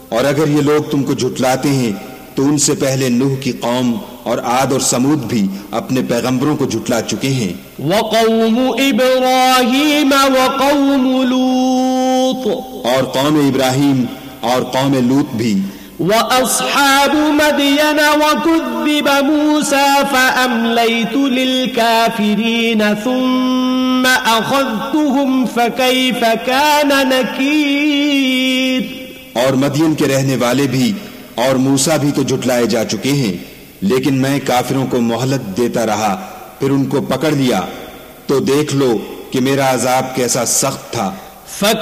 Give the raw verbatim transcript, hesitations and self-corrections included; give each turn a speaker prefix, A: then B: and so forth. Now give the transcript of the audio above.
A: और अगर ये लोग तुमको झुटलाते हैं तो उनसे पहले नूह की कौम और आद और समूद भी अपने पैगंबरों को झुटला चुके हैं।
B: वक़ौम इब्राहीम वक़ौम लूत,
A: और कौम इब्राहीम और कौम लूत भी।
B: वअस्हाब मदयन वकुज़्ज़िब मूसा फ़अम्लयतु लिलकाफ़िरीन सुम्मा अख़ज़्तुहुम फ़कैफ़ कान नकीर।
A: और मदियन के रहने वाले भी और मूसा भी तो झुटलाए जा चुके हैं, लेकिन मैं काफिरों को मोहलत देता रहा, फिर उनको पकड़ लिया, तो देख लो कि मेरा अजाब कैसा सख्त था।